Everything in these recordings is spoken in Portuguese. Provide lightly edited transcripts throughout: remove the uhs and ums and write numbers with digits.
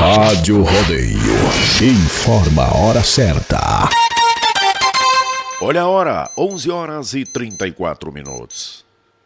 Rádio Rodeio informa a hora certa. Olha a hora, 11 horas e 34 minutos.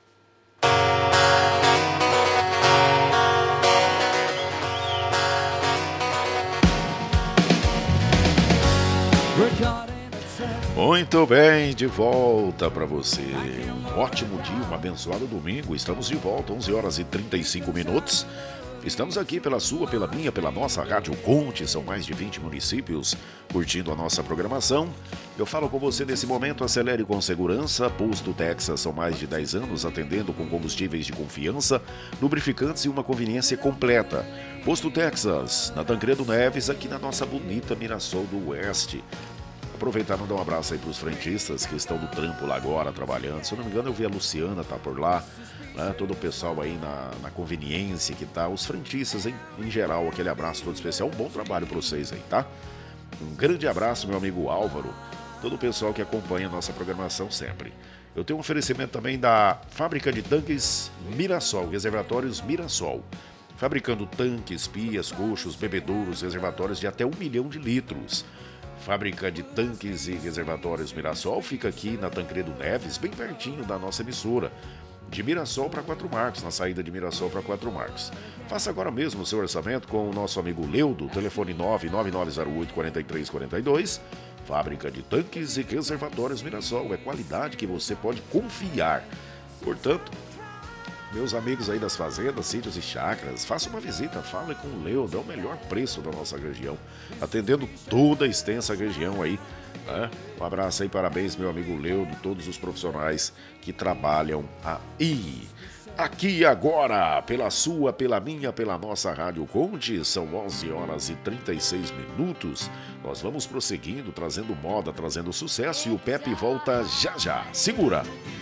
Muito bem, de volta para você. Um ótimo dia, um abençoado domingo. Estamos de volta, 11 horas e 35 minutos. Estamos aqui pela sua, pela minha, pela nossa Rádio Conte. São mais de 20 municípios curtindo a nossa programação. Eu falo com você nesse momento, acelere com segurança. Posto Texas, são mais de 10 anos atendendo com combustíveis de confiança, lubrificantes e uma conveniência completa. Posto Texas, na Tancredo Neves, aqui na nossa bonita Mirassol do Oeste. Aproveitar e mandar um abraço aí para os frentistas que estão no trampo lá agora, trabalhando. Se eu não me engano, eu vi a Luciana, tá por lá, né? Todo o pessoal aí na conveniência que tá, os frentistas em geral, aquele abraço todo especial. Um bom trabalho para vocês aí, tá? Um grande abraço, meu amigo Álvaro, todo o pessoal que acompanha a nossa programação sempre. Eu tenho um oferecimento também da Fábrica de Tanques Mirassol, Reservatórios Mirassol. Fabricando tanques, pias, coxos, bebedouros, reservatórios de até 1 milhão de litros. Fábrica de Tanques e Reservatórios Mirassol fica aqui na Tancredo Neves, bem pertinho da nossa emissora. De Mirassol para 4 Marcos, na saída de Mirassol para 4 Marcos. Faça agora mesmo o seu orçamento com o nosso amigo Leudo, telefone 99908-4342. Fábrica de Tanques e Reservatórios Mirassol, é qualidade que você pode confiar. Portanto, meus amigos aí das fazendas, sítios e chácaras, faça uma visita, fale com o Leudo, é o melhor preço da nossa região, atendendo toda a extensa região aí, né? Um abraço aí, parabéns meu amigo Leudo, todos os profissionais que trabalham aí. Aqui e agora, pela sua, pela minha, pela nossa Rádio Conte, são 11 horas e 36 minutos. Nós vamos prosseguindo, trazendo moda, trazendo sucesso e o Pepe volta já já. Segura!